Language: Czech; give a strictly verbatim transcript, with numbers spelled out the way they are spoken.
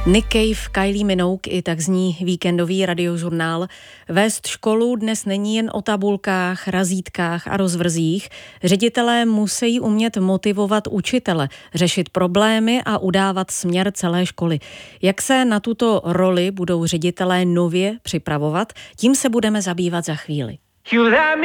Nick Cave, Kylie Minogue, i tak zní víkendový radiožurnál. Vést školu dnes není jen o tabulkách, razítkách a rozvrzích. Ředitelé musí umět motivovat učitele, řešit problémy a udávat směr celé školy. Jak se na tuto roli budou ředitelé nově připravovat, tím se budeme zabývat za chvíli.